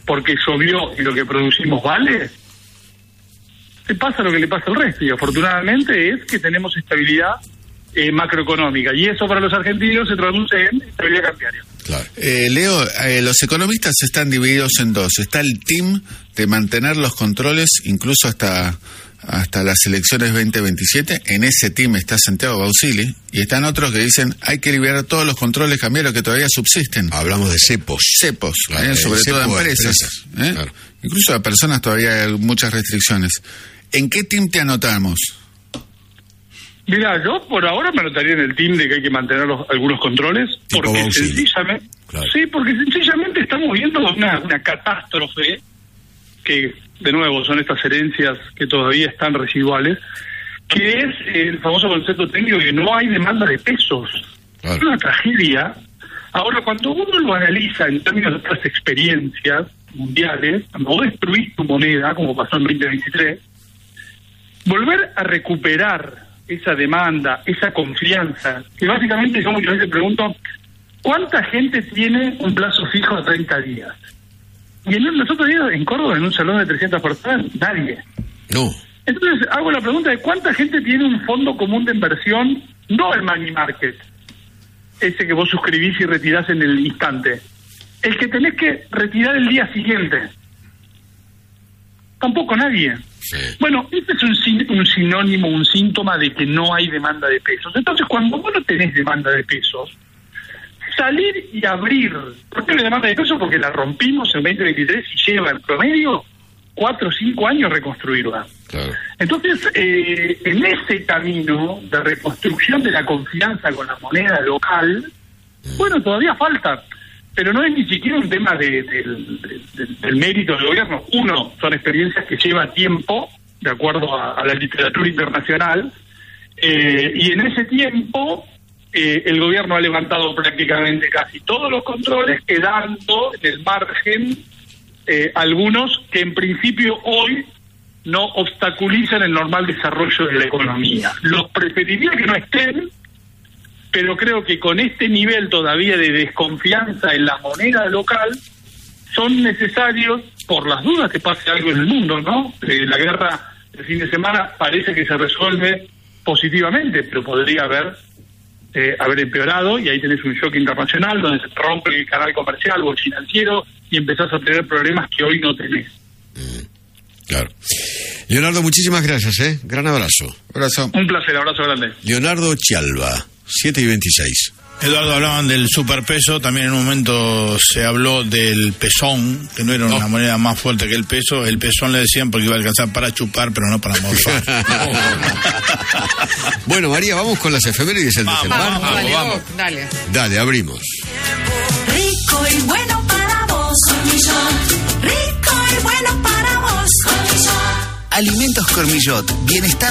porque llovió y lo que producimos vale, te pasa lo que le pasa al resto, y afortunadamente es que tenemos estabilidad macroeconómica, y eso para los argentinos se traduce en estabilidad cambiaria. Claro. Leo, los economistas están divididos en dos. Está el team de mantener los controles incluso hasta las elecciones 2027. En ese team está Santiago Bausili, y están otros que dicen hay que liberar todos los controles cambiarios que todavía subsisten. Hablamos de cepos. Claro, sobre todo empresas. Claro. Incluso a personas todavía hay muchas restricciones. ¿En qué team te anotamos? Mira, yo por ahora me anotaría en el team de que hay que mantener algunos controles, porque sencillamente, porque sencillamente estamos viendo una catástrofe que, de nuevo, son estas herencias que todavía están residuales, que es el famoso concepto técnico de que no hay demanda de pesos. Claro. Es una tragedia. Ahora, cuando uno lo analiza en términos de otras experiencias mundiales, cuando vos destruís tu moneda, como pasó en 2023, volver a recuperar esa demanda, esa confianza, que básicamente yo muchas veces pregunto, ¿cuánta gente tiene un plazo fijo de 30 días? Y los otros días en Córdoba, en un salón de 300 personas, nadie. No. Entonces hago la pregunta de ¿cuánta gente tiene un fondo común de inversión, no el money market, ese que vos suscribís y retirás en el instante, el que tenés que retirar el día siguiente? Tampoco nadie. Sí. Bueno, este es un sinónimo, un síntoma de que no hay demanda de pesos. Entonces, cuando vos no tenés demanda de pesos, salir y abrir. ¿Por qué no hay demanda de pesos? Porque la rompimos en 2023 y lleva en promedio 4 o 5 años reconstruirla. Claro. Entonces, en ese camino de reconstrucción de la confianza con la moneda local, bueno, todavía falta. Pero no es ni siquiera un tema del mérito del gobierno. Uno, son experiencias que lleva tiempo, de acuerdo a la literatura internacional, y en ese tiempo el gobierno ha levantado prácticamente casi todos los controles, quedando en el margen algunos que en principio hoy no obstaculizan el normal desarrollo de la economía. Los preferiría que no estén, pero creo que con este nivel todavía de desconfianza en la moneda local son necesarios, por las dudas que pase algo en el mundo, ¿no? La guerra del fin de semana parece que se resuelve positivamente, pero podría haber empeorado, y ahí tenés un shock internacional donde se rompe el canal comercial o el financiero y empezás a tener problemas que hoy no tenés. Claro. Leonardo, muchísimas gracias, Gran abrazo. Abrazo. Un placer, abrazo grande. Leonardo Chialva, 7:26. Eduardo, hablaban del superpeso, también en un momento se habló del pezón, que no era una moneda más fuerte que el peso. El pezón le decían porque iba a alcanzar para chupar, pero no para morfar. Bueno, María, vamos con las efemérides del desembarco. Vamos. Dale, abrimos. Rico y bueno para vos, Cormillot. Rico y bueno para vos, Cormillot. Alimentos Cormillot, bienestar